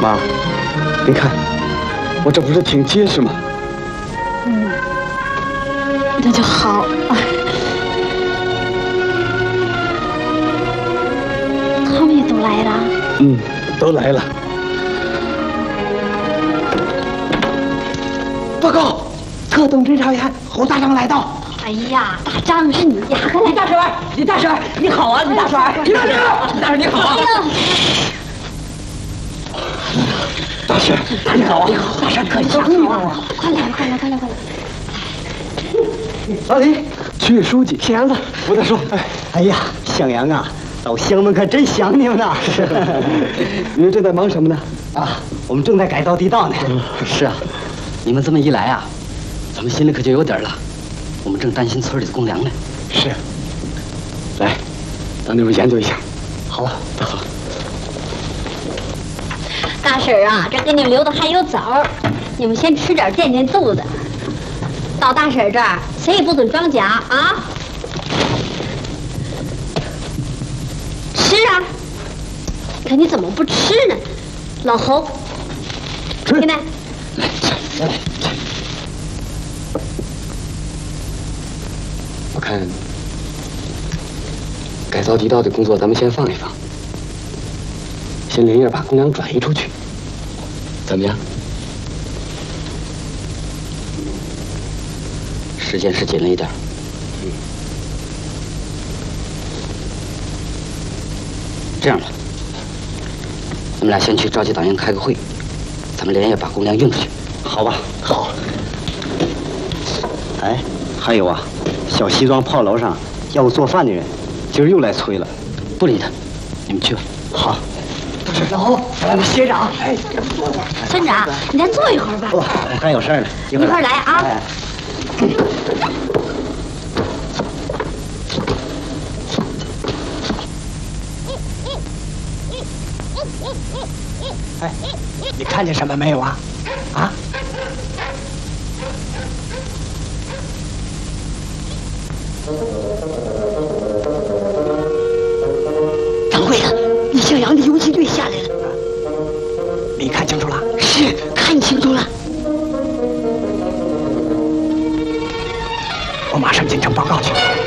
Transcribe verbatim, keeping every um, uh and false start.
妈，您看，我这不是挺结实吗？ 嗯，那就好。他们也都来了。 嗯，都来了。报告，特等侦查员侯大长来到。 哎呀，大张是你呀！ 李大婶，李大婶，你好啊，李大婶，李大婶，李大婶你好啊！ 大婶， 你好啊，你好，大婶可想你了。 快来，快来，快来，快来！ 老李，区委书记，向阳子，我再说。哎， 哎呀，向阳啊，老乡们可真想你们呐！ 你们正在忙什么呢？ 啊，我们正在改造地道呢。 是啊，你们这么一来啊，咱们心里可就有底儿了。我们正担心村里的公粮呢。 是。来，让你们研究一下。 好， 好。 大婶儿啊，这给你们留的还有枣儿，你们先吃点垫垫肚子。到大婶儿这儿，谁也不准装假啊！吃啊！可你怎么不吃呢？老侯， 吃。 现在， 来，来来。我看改造地道的工作咱们先放一放，先连夜把公粮转移出去，怎么样？ 时间是紧了一点。 嗯。 这样吧，咱们俩先去召集党员开个会，咱们连夜把公粮运出去，好吧？ 好。哎，还有啊，小西庄炮楼上要我做饭的人，今儿又来催了。 不理他，你们去吧。 好。大婶，老侯，来吧，学长。哎，坐会儿。 村长，你再坐一会儿吧。 不，我还有事儿呢。 一会儿来啊。 哎哎，你看见什么没有啊？啊？ 掌柜的，你向阳的游击队下来了。 你看清楚了？ 是，看清楚了。 我马上进城报告去。